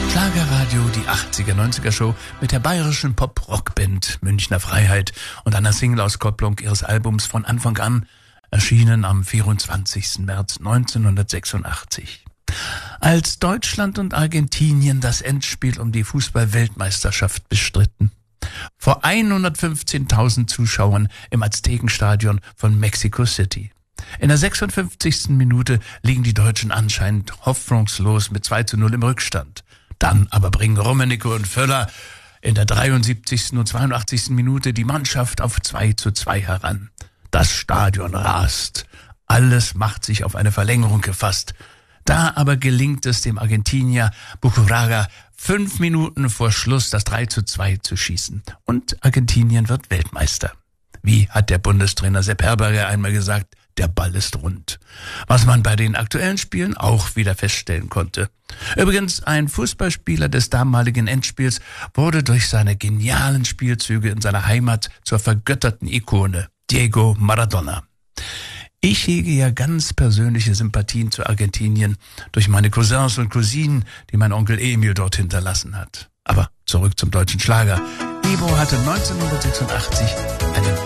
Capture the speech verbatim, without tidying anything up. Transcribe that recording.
Schlagerradio, die achtziger, neunziger Show mit der bayerischen Pop-Rock-Band Münchner Freiheit und einer Single-Auskopplung ihres Albums Von Anfang an, erschienen am vierundzwanzigsten März neunzehnhundertsechsundachtzig. Als Deutschland und Argentinien das Endspiel um die Fußball-Weltmeisterschaft bestritten, vor hundertfünfzehntausend Zuschauern im Aztekenstadion von Mexico City. In der sechsundfünfzigsten Minute liegen die Deutschen anscheinend hoffnungslos mit zwei zu null im Rückstand. Dann aber bringen Rummenigge und Völler in der dreiundsiebzigsten und zweiundachtzigsten Minute die Mannschaft auf zwei zu zwei heran. Das Stadion rast. Alles macht sich auf eine Verlängerung gefasst. Da aber gelingt es dem Argentinier Buchuraga, fünf Minuten vor Schluss das drei zu zwei zu schießen. Und Argentinien wird Weltmeister. Wie hat der Bundestrainer Sepp Herberger einmal gesagt, der Ball ist rund. Was man bei den aktuellen Spielen auch wieder feststellen konnte. Übrigens, ein Fußballspieler des damaligen Endspiels wurde durch seine genialen Spielzüge in seiner Heimat zur vergötterten Ikone, Diego Maradona. Ich hege ja ganz persönliche Sympathien zu Argentinien durch meine Cousins und Cousinen, die mein Onkel Emil dort hinterlassen hat. Aber zurück zum deutschen Schlager. Ivo hatte neunzehnhundertsechsundachtzig einen